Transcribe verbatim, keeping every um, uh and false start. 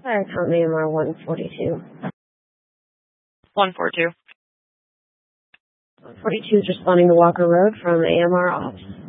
Fire from A M R one forty-two. one four two. one forty-two is responding to Walker Road from A M R Ops.